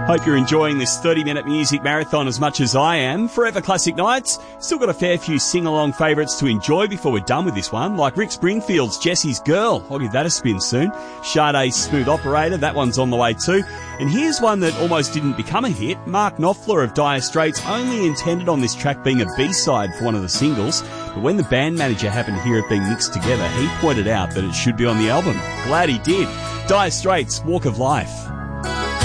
Hope you're enjoying this 30-minute music marathon as much as I am. Forever Classic Nights. Still got a fair few sing-along favourites to enjoy before we're done with this one, like Rick Springfield's Jessie's Girl. I'll give that a spin soon. Sade's Smooth Operator, that one's on the way too. And here's one that almost didn't become a hit. Mark Knopfler of Dire Straits only intended on this track being a B-side for one of the singles, but when the band manager happened to hear it being mixed together, he pointed out that it should be on the album. Glad he did. Dire Straits, Walk of Life.